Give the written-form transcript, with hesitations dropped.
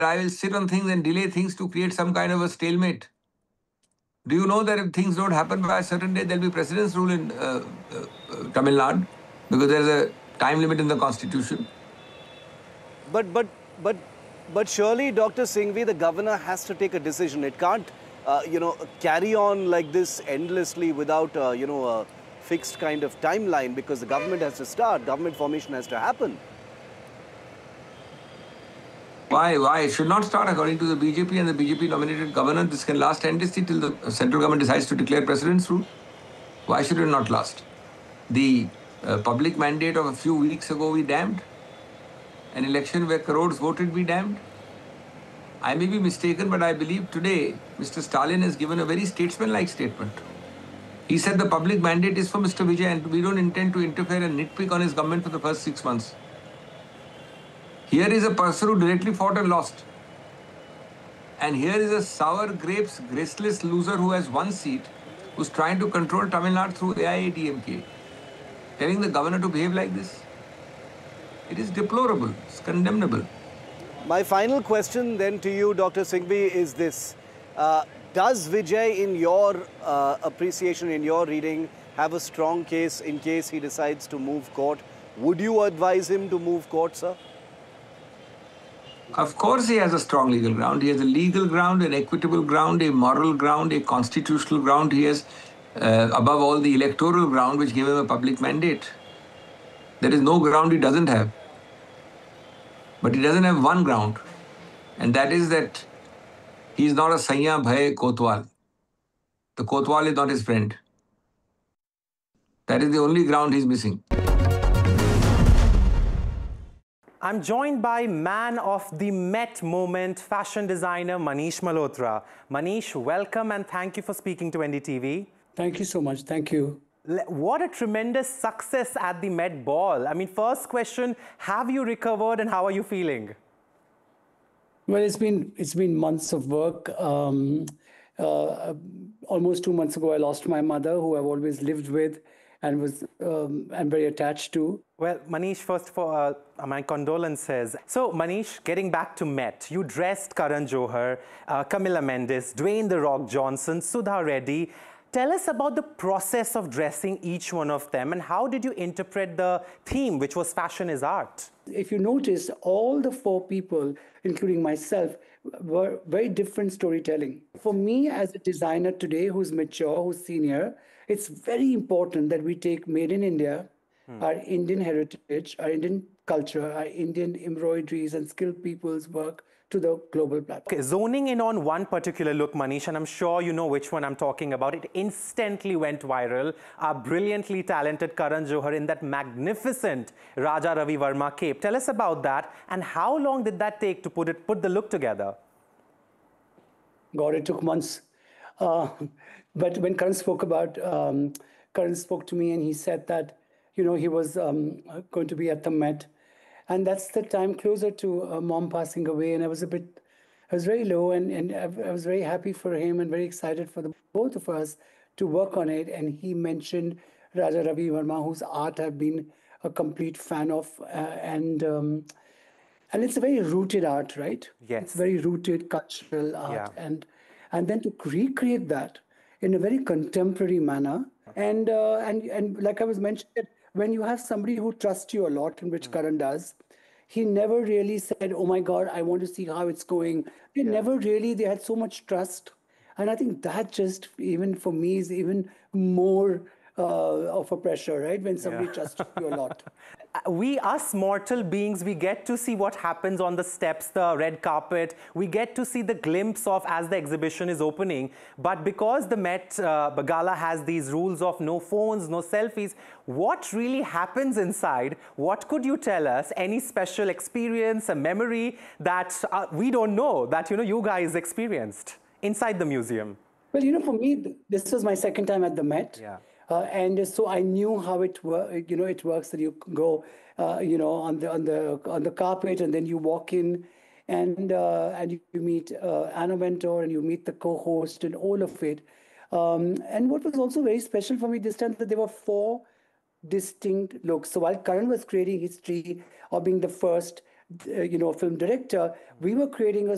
I will sit on things and delay things to create some kind of a stalemate. Do you know that if things don't happen by a certain date, there'll be precedence rule in Tamil Nadu because there's a time limit in the constitution. But surely, Dr. Singhvi, the governor has to take a decision. It can't, carry on like this endlessly without, a fixed kind of timeline, because the government has to start. Government formation has to happen. Why? It should not start according to the BJP and the BJP nominated governor. This can last endlessly till the central government decides to declare precedence rule. Why should it not last? The public mandate of a few weeks ago we damned. An election where crores voted we damned. I may be mistaken, but I believe today Mr. Stalin has given a very statesman-like statement. He said the public mandate is for Mr. Vijay and we don't intend to interfere and nitpick on his government for the first 6 months. Here is a person who directly fought and lost. And here is a sour grapes, graceless loser who has 1 seat, who's trying to control Tamil Nadu through AIADMK. Telling the governor to behave like this? It is deplorable, it's condemnable. My final question then to you, Dr. Singhvi, is this. Does Vijay, in your appreciation, in your reading, have a strong case in case he decides to move court? Would you advise him to move court, sir? Of course he has a strong legal ground. He has a legal ground, an equitable ground, a moral ground, a constitutional ground. He has, above all, the electoral ground which gave him a public mandate. There is no ground he doesn't have. But he doesn't have one ground. And that is that he is not a Saiya Bhai Kotwal. The Kotwal is not his friend. That is the only ground he's missing. I'm joined by man of the Met moment, fashion designer Manish Malhotra. Manish, welcome and thank you for speaking to NDTV. Thank you so much. Thank you. What a tremendous success at the Met Ball. I mean, first question, have you recovered and how are you feeling? Well, it's been months of work. Almost 2 months ago, I lost my mother, who I've always lived with and was I'm very attached to. Well, Manish, first of all, my condolences. So, Manish, getting back to Met, you dressed Karan Johar, Camilla Mendes, Dwayne "The Rock" Johnson, Sudha Reddy. Tell us about the process of dressing each one of them and how did you interpret the theme, which was fashion is art? If you notice, all the 4 people, including myself, were very different storytelling. For me, as a designer today who's mature, who's senior, it's very important that we take Made in India, our Indian heritage, our Indian culture, our Indian embroideries and skilled people's work to the global platform. Okay, zoning in on one particular look, Manish, and I'm sure you know which one I'm talking about. It instantly went viral. Our brilliantly talented Karan Johar in that magnificent Raja Ravi Verma cape. Tell us about that and how long did that take to put the look together? God, it took months. But when Karan spoke to me and he said that, he was going to be at the Met. And that's the time closer to mom passing away. And I was very low and I was very happy for him and very excited for the both of us to work on it. And he mentioned Raja Ravi Verma, whose art I've been a complete fan of. And it's a very rooted art, right? Yes. It's very rooted cultural art. Yeah. And then to recreate that in a very contemporary manner. And like I was mentioning, when you have somebody who trusts you a lot, in which Karan does, he never really said, oh my God, I want to see how it's going. They had so much trust. And I think that just, even for me, is even more of a pressure, right? When somebody trusts you a lot. We, us mortal beings, we get to see what happens on the steps, the red carpet. We get to see the glimpse of as the exhibition is opening. But because the Met Gala has these rules of no phones, no selfies, what really happens inside? What could you tell us? Any special experience, a memory that we don't know, that you guys experienced inside the museum? Well, for me, this was my second time at the Met. Yeah. And so I knew how it works that you go, on the carpet and then you walk in and you meet Anna Wintour and you meet the co-host and all of it. And what was also very special for me this time that there were 4 distinct looks. So while Karan was creating history of being the first, film director, we were creating a